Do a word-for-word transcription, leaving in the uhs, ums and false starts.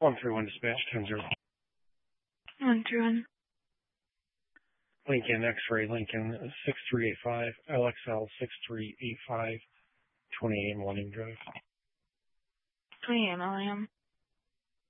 one three one dispatch, ten zero. one three one. Lincoln X-ray, Lincoln six three eight five, L X L six three eight five, twenty-eight Millennium Drive. twenty-eight Millennium.